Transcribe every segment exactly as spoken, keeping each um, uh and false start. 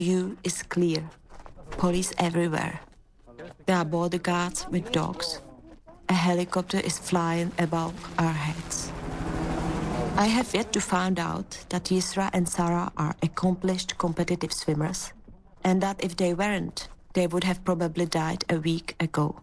View is clear. Police everywhere. There are bodyguards with dogs. A helicopter is flying above our heads. I have yet to find out that Yisra and Sarah are accomplished competitive swimmers, and that if they weren't, they would have probably died a week ago.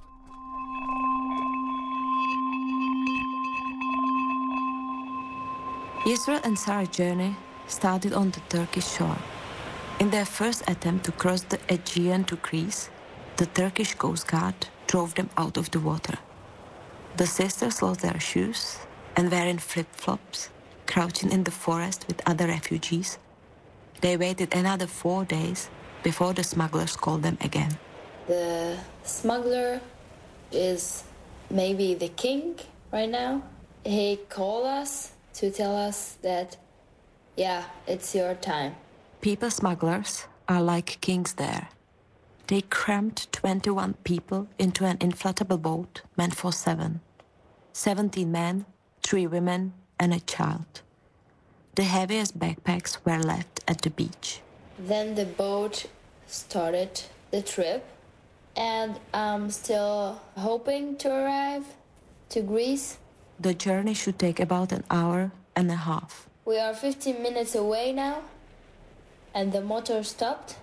Yisra and Sarah's journey started on the Turkish shore. In their first attempt to cross the Aegean to Greece, the Turkish Coast Guard drove them out of the water. The sisters lost their shoes and were in flip-flops, crouching in the forest with other refugees. They waited another four days before the smugglers called them again. The smuggler is maybe the king right now. He called us to tell us that, yeah, it's your time. People smugglers are like kings there. They crammed twenty-one people into an inflatable boat meant for seven. seventeen men, three women, and a child. The heaviest backpacks were left at the beach. Then the boat started the trip, and I'm still hoping to arrive to Greece. The journey should take about an hour and a half. We are fifteen minutes away now, and the motor stopped,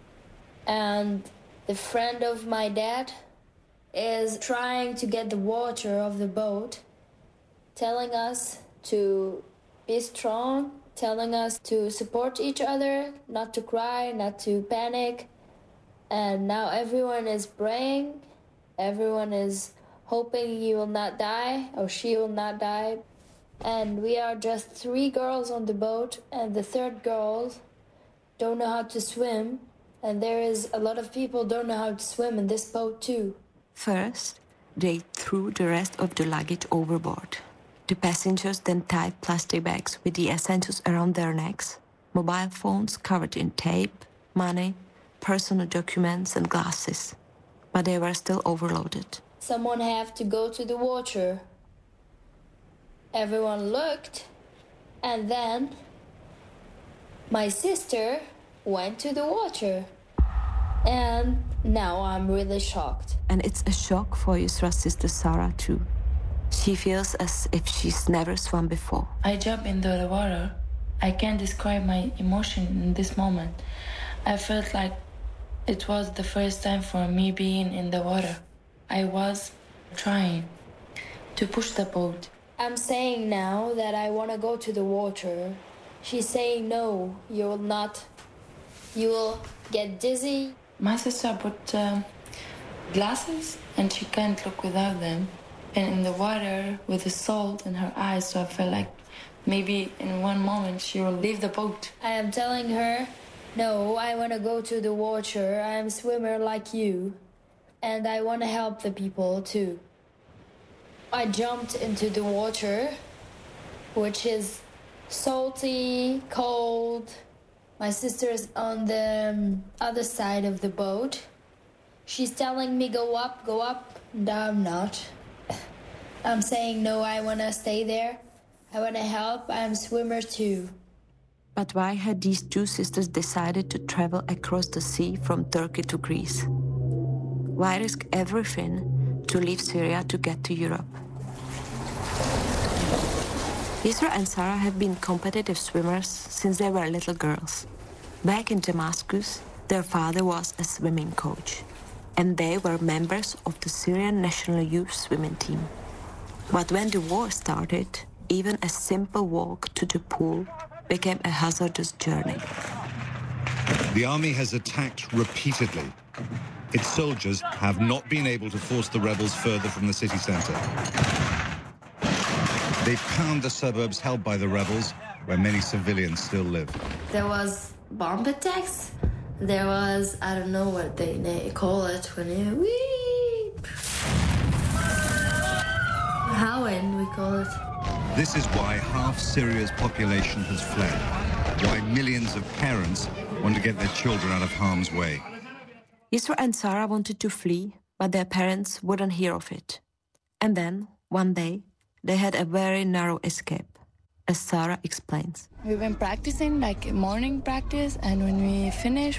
and the friend of my dad is trying to get the water of the boat, telling us to be strong, telling us to support each other, not to cry, not to panic. And now everyone is praying, everyone is hoping he will not die or she will not die. And we are just three girls on the boat, and the third girl don't know how to swim. And there is a lot of people don't know how to swim in this boat too. First, they threw the rest of the luggage overboard. The passengers then tied plastic bags with the essentials around their necks, mobile phones covered in tape, money, personal documents and glasses. But they were still overloaded. Someone have to go to the water. Everyone looked, and then my sister went to the water. And now I'm really shocked. And it's a shock for Yusra's sister Sarah too. She feels as if she's never swum before. I jumped into the water. I can't describe my emotion in this moment. I felt like it was the first time for me being in the water. I was trying to push the boat. I'm saying now that I want to go to the water. She's saying no, you will not. You will get dizzy. My sister put um, glasses and she can't look without them. And in the water with the salt in her eyes, so I felt like maybe in one moment she will leave the boat. I am telling her, no, I want to go to the water. I am a swimmer like you. And I want to help the people too. I jumped into the water, which is salty, cold. My sister's on the um, other side of the boat. She's telling me go up, go up. No, I'm not. I'm saying no, I want to stay there. I want to help. I'm a swimmer too. But why had these two sisters decided to travel across the sea from Turkey to Greece? Why risk everything to leave Syria to get to Europe? Yisra and Sarah have been competitive swimmers since they were little girls. Back in Damascus, their father was a swimming coach, and they were members of the Syrian national youth swimming team. But when the war started, even a simple walk to the pool became a hazardous journey. The army has attacked repeatedly. Its soldiers have not been able to force the rebels further from the city center. They pound the suburbs held by the rebels, where many civilians still live. There was bomb attacks. There was, I don't know what they, they call it, when you weep. Howling, we call it. This is why half Syria's population has fled, why millions of parents want to get their children out of harm's way. Yisra and Sarah wanted to flee, but their parents wouldn't hear of it. And then, one day, they had a very narrow escape. as Sarah explains. We've been practicing like morning practice, and when we finish,